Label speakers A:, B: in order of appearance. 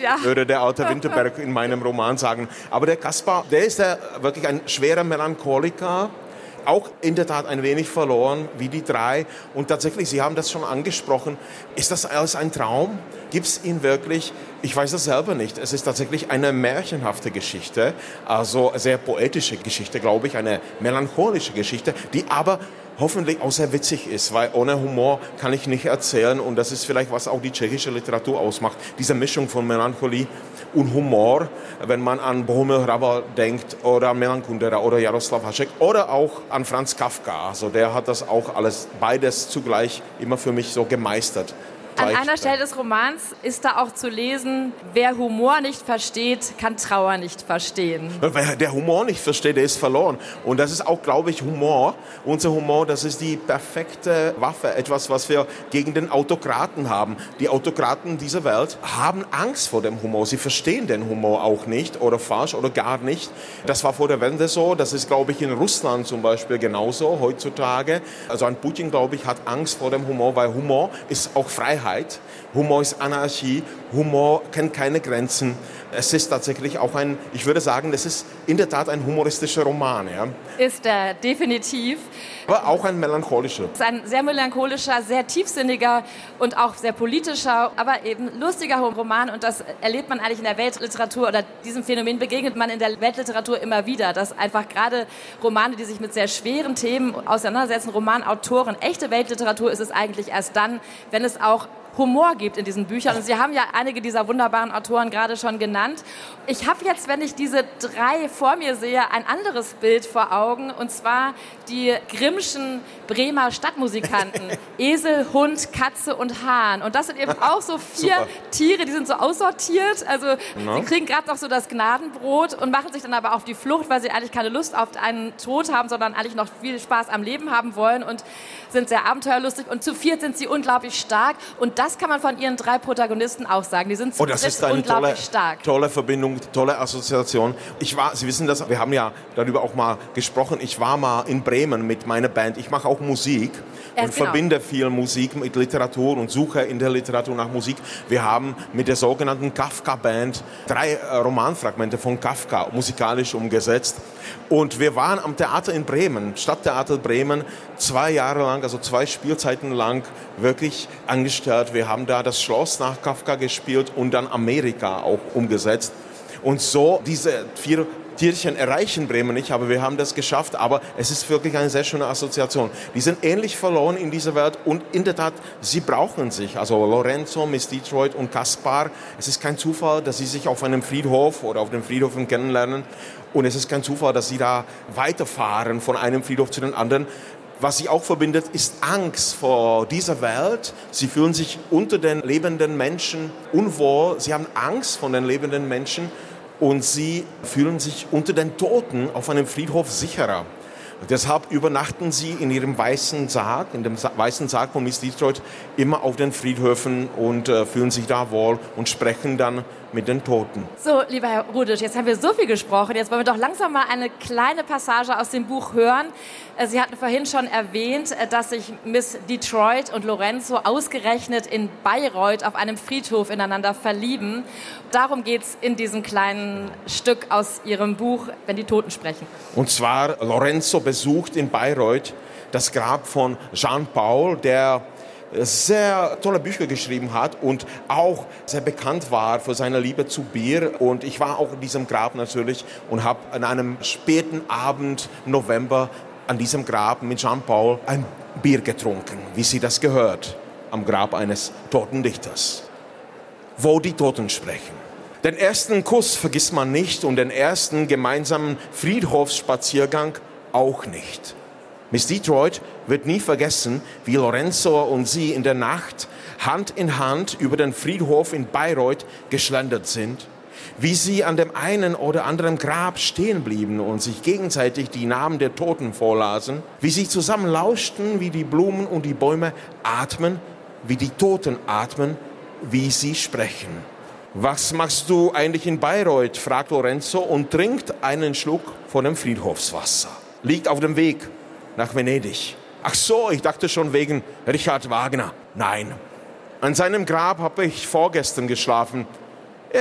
A: ja.
B: Würde der alte Winterberg in meinem Roman sagen. Aber der Kaspar, der ist ja wirklich ein schwerer Melancholiker, auch in der Tat ein wenig verloren, wie die drei. Und tatsächlich, Sie haben das schon angesprochen, ist das alles ein Traum? Gibt es ihn wirklich? Ich weiß das selber nicht. Es ist tatsächlich eine märchenhafte Geschichte, also sehr poetische Geschichte, glaube ich, eine melancholische Geschichte, die aber hoffentlich auch sehr witzig ist, weil ohne Humor kann ich nicht erzählen und das ist vielleicht, was auch die tschechische Literatur ausmacht, diese Mischung von Melancholie und Humor, wenn man an Bohumil Hrabal denkt oder an Milan Kundera oder Jaroslav Hašek oder auch an Franz Kafka, also der hat das auch alles, beides zugleich immer für mich so gemeistert.
A: An einer Stelle des Romans ist da auch zu lesen, wer Humor nicht versteht, kann Trauer nicht verstehen.
B: Wer der Humor nicht versteht, der ist verloren. Und das ist auch, glaube ich, Humor. Unser Humor, das ist die perfekte Waffe. Etwas, was wir gegen den Autokraten haben. Die Autokraten dieser Welt haben Angst vor dem Humor. Sie verstehen den Humor auch nicht oder falsch oder gar nicht. Das war vor der Wende so. Das ist, glaube ich, in Russland zum Beispiel genauso heutzutage. Also ein Putin, glaube ich, hat Angst vor dem Humor, weil Humor ist auch Freiheit. Humor ist Anarchie, Humor kennt keine Grenzen. Es ist tatsächlich auch ich würde sagen, das ist in der Tat ein humoristischer Roman. Ja.
A: Ist er, definitiv.
B: Aber auch ein melancholischer.
A: Es ist ein sehr melancholischer, sehr tiefsinniger und auch sehr politischer, aber eben lustiger Roman. Und das erlebt man eigentlich in der Weltliteratur oder diesem Phänomen begegnet man in der Weltliteratur immer wieder, dass einfach gerade Romane, die sich mit sehr schweren Themen auseinandersetzen, Romanautoren, echte Weltliteratur ist es eigentlich erst dann, wenn es auch Humor gibt in diesen Büchern. Und Sie haben ja einige dieser wunderbaren Autoren gerade schon genannt. Ich habe jetzt, wenn ich diese drei vor mir sehe, ein anderes Bild vor Augen. Und zwar die Grimmschen Bremer Stadtmusikanten. Esel, Hund, Katze und Hahn. Und das sind eben auch so 4 Tiere, die sind so aussortiert. Also sie kriegen gerade noch so das Gnadenbrot und machen sich dann aber auf die Flucht, weil sie eigentlich keine Lust auf einen Tod haben, sondern eigentlich noch viel Spaß am Leben haben wollen und sind sehr abenteuerlustig. Und zu 4 sind sie unglaublich stark. Und das kann man von ihren 3 Protagonisten auch sagen. Die sind
B: das ist eine
A: unglaublich stark.
B: Tolle Verbindung, tolle Assoziation. Sie wissen das, wir haben ja darüber auch mal gesprochen. Ich war mal in Bremen mit meiner Band. Ich mache auch Musik und verbinde viel Musik mit Literatur und suche in der Literatur nach Musik. Wir haben mit der sogenannten Kafka-Band 3 Romanfragmente von Kafka musikalisch umgesetzt. Und wir waren am Theater in Bremen, Stadttheater Bremen, 2 Jahre lang, also 2 Spielzeiten lang wirklich angestellt. Wir haben da das Schloss nach Kafka gespielt und dann Amerika auch umgesetzt. Und so diese 4 Tierchen erreichen Bremen nicht, aber wir haben das geschafft. Aber es ist wirklich eine sehr schöne Assoziation. Die sind ähnlich verloren in dieser Welt und in der Tat, sie brauchen sich. Also Lorenzo, Miss Detroit und Kaspar. Es ist kein Zufall, dass sie sich auf einem Friedhof oder auf dem Friedhof kennenlernen. Und es ist kein Zufall, dass sie da weiterfahren von einem Friedhof zu den anderen. Was sie auch verbindet, ist Angst vor dieser Welt. Sie fühlen sich unter den lebenden Menschen unwohl. Sie haben Angst vor den lebenden Menschen und sie fühlen sich unter den Toten auf einem Friedhof sicherer. Und deshalb übernachten sie in ihrem weißen Sarg, in dem weißen Sarg von Miss Detroit, immer auf den Friedhöfen und fühlen sich da wohl und sprechen dann mit den Toten.
A: So, lieber Herr Rudisch, jetzt haben wir so viel gesprochen. Jetzt wollen wir doch langsam mal eine kleine Passage aus dem Buch hören. Sie hatten vorhin schon erwähnt, dass sich Miss Detroit und Lorenzo ausgerechnet in Bayreuth auf einem Friedhof ineinander verlieben. Darum geht's in diesem kleinen Stück aus Ihrem Buch, wenn die Toten sprechen.
B: Und zwar, Lorenzo besucht in Bayreuth das Grab von Jean Paul, der sehr tolle Bücher geschrieben hat und auch sehr bekannt war für seine Liebe zu Bier. Und ich war auch in diesem Grab natürlich und habe an einem späten Abend, November, an diesem Grab mit Jean Paul ein Bier getrunken, wie sie das gehört, am Grab eines toten Dichters, wo die Toten sprechen. Den ersten Kuss vergisst man nicht und den ersten gemeinsamen Friedhofsspaziergang auch nicht. Miss Detroit wird nie vergessen, wie Lorenzo und sie in der Nacht Hand in Hand über den Friedhof in Bayreuth geschlendert sind, wie sie an dem einen oder anderen Grab stehen blieben und sich gegenseitig die Namen der Toten vorlasen, wie sie zusammen lauschten, wie die Blumen und die Bäume atmen, wie die Toten atmen, wie sie sprechen. Was machst du eigentlich in Bayreuth? Fragt Lorenzo und trinkt einen Schluck von dem Friedhofswasser. Liegt auf dem Weg nach Venedig. Ach so, ich dachte schon wegen Richard Wagner. Nein, an seinem Grab habe ich vorgestern geschlafen.